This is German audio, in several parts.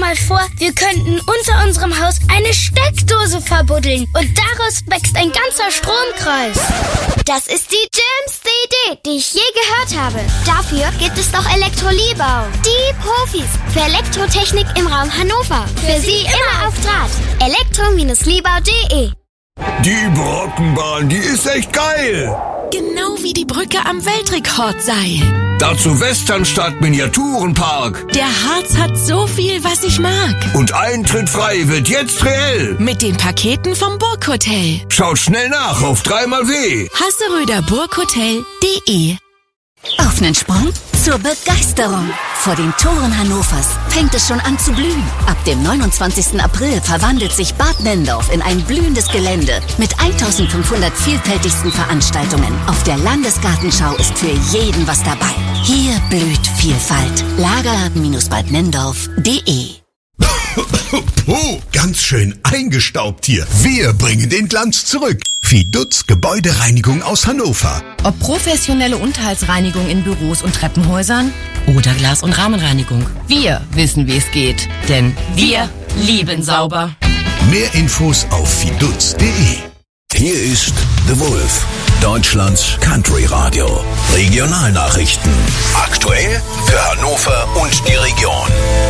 mal vor, wir könnten unter unserem Haus eine Steckdose verbuddeln und daraus wächst ein ganzer Stromkreis. Das ist die dümmste Idee, die ich je gehört habe. Dafür gibt es doch Elektrolibau. Die Profis für Elektrotechnik im Raum Hannover. Für Sie immer auf Draht. elektro-libau.de. Die Brockenbahn, die ist echt geil. Genau wie die Brücke am Weltrekordseil. Dazu Westernstadt Miniaturenpark. Der Harz hat so viel, was ich mag. Und Eintritt frei wird jetzt reell. Mit den Paketen vom Burghotel. Schaut schnell nach auf 3xW. Hasseröderburghotel.de. Auf nen Sprung zur Begeisterung. Vor den Toren Hannovers fängt es schon an zu blühen. Ab dem 29. April verwandelt sich Bad Nenndorf in ein blühendes Gelände mit 1500 vielfältigsten Veranstaltungen. Auf der Landesgartenschau ist für jeden was dabei. Hier blüht Vielfalt. Lager-badnenndorf.de. Puh, ganz schön eingestaubt hier. Wir bringen den Glanz zurück. Fidutz Gebäudereinigung aus Hannover. Ob professionelle Unterhaltsreinigung in Büros und Treppenhäusern oder Glas- und Rahmenreinigung. Wir wissen, wie es geht. Denn wir lieben sauber. Mehr Infos auf fidutz.de. Hier ist The Wolf, Deutschlands Country Radio. Regionalnachrichten. Aktuell für Hannover und die Region.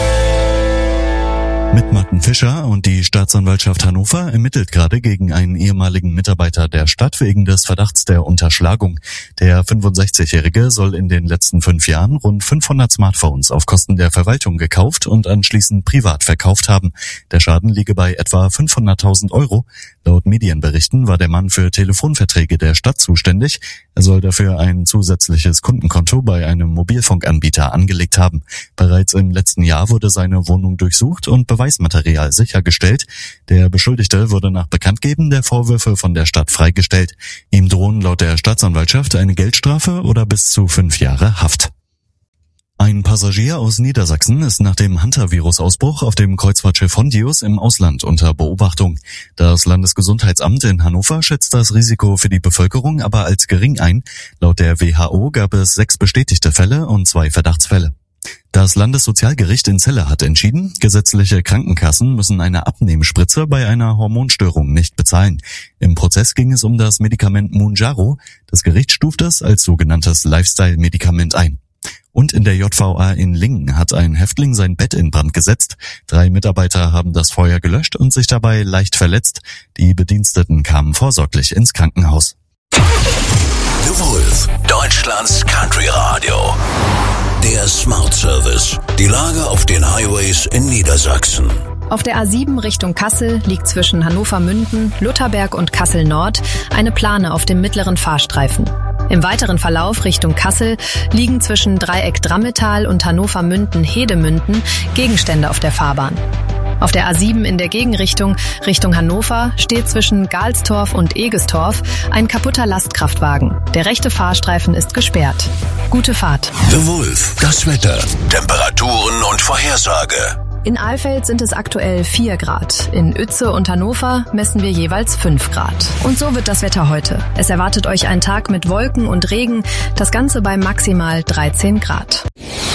Mit Martin Fischer und die Staatsanwaltschaft Hannover ermittelt gerade gegen einen ehemaligen Mitarbeiter der Stadt wegen des Verdachts der Unterschlagung. Der 65-Jährige soll in den letzten 5 Jahren rund 500 Smartphones auf Kosten der Verwaltung gekauft und anschließend privat verkauft haben. Der Schaden liege bei etwa 500.000 Euro. Laut Medienberichten war der Mann für Telefonverträge der Stadt zuständig. Er soll dafür ein zusätzliches Kundenkonto bei einem Mobilfunkanbieter angelegt haben. Bereits im letzten Jahr wurde seine Wohnung durchsucht und Beweismaterial sichergestellt. Der Beschuldigte wurde nach Bekanntgeben der Vorwürfe von der Stadt freigestellt. Ihm drohen laut der Staatsanwaltschaft eine Geldstrafe oder bis zu 5 Jahre Haft. Ein Passagier aus Niedersachsen ist nach dem Hantavirus-Ausbruch auf dem Kreuzfahrtschiff Hondius im Ausland unter Beobachtung. Das Landesgesundheitsamt in Hannover schätzt das Risiko für die Bevölkerung aber als gering ein. Laut der WHO gab es 6 bestätigte Fälle und 2 Verdachtsfälle. Das Landessozialgericht in Celle hat entschieden, gesetzliche Krankenkassen müssen eine Abnehmspritze bei einer Hormonstörung nicht bezahlen. Im Prozess ging es um das Medikament Mounjaro. Das Gericht stuft es als sogenanntes Lifestyle-Medikament ein. Und in der JVA in Lingen hat ein Häftling sein Bett in Brand gesetzt. 3 Mitarbeiter haben das Feuer gelöscht und sich dabei leicht verletzt. Die Bediensteten kamen vorsorglich ins Krankenhaus. The Wolf, Deutschlands Country Radio. Der Smart Service. Die Lage auf den Highways in Niedersachsen. Auf der A7 Richtung Kassel liegt zwischen Hannover-Münden, Lutherberg und Kassel-Nord eine Plane auf dem mittleren Fahrstreifen. Im weiteren Verlauf Richtung Kassel liegen zwischen Dreieck Drammetal und Hannover-Münden-Hedemünden Gegenstände auf der Fahrbahn. Auf der A7 in der Gegenrichtung Richtung Hannover steht zwischen Galstorf und Egestorf ein kaputter Lastkraftwagen. Der rechte Fahrstreifen ist gesperrt. Gute Fahrt. The Wolf, das Wetter, Temperaturen und Vorhersage. In Alfeld sind es aktuell 4 Grad. In Uetze und Hannover messen wir jeweils 5 Grad. Und so wird das Wetter heute. Es erwartet euch ein Tag mit Wolken und Regen, das Ganze bei maximal 13 Grad.